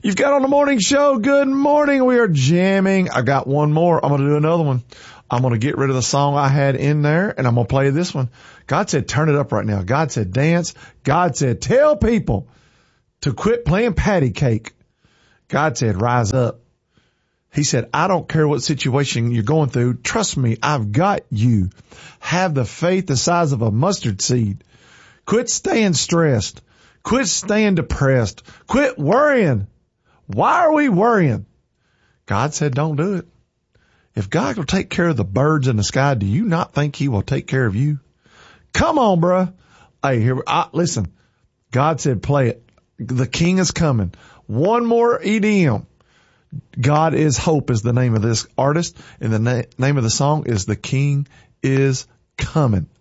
You've got on the morning show. Good morning. We are jamming. I got one more. I'm going to do another one. I'm going to get rid of the song I had in there, and I'm going to play this one. God said, turn it up right now. God said, dance. God said, tell people to quit playing patty cake. God said, rise up. He said, I don't care what situation you're going through. Trust me, I've got you. Have the faith the size of a mustard seed. Quit staying stressed. Quit staying depressed. Quit worrying. Why are we worrying? God said, don't do it. If God will take care of the birds in the sky, do you not think he will take care of you? Come on, bruh. Hey, listen. God said, play it. The King is coming. One more EDM. God is Hope is the name of this artist, and the name of the song is The King is Coming.